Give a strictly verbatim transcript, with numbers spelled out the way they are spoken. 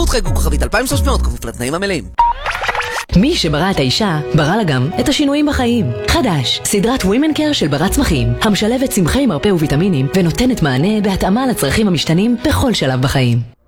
שותפות חייגו כוכבית אלפיים ושלוש מאות כפוף לתנאים המלאים. מי שברא את האישה, ברא לה גם את השינויים בחיים. חדש, סדרת Women Care של ברת צמחים, המשלבת צמחי מרפא וויטמינים ונותנת מענה בהתאמה לצרכים המשתנים בכל שלב בחיים.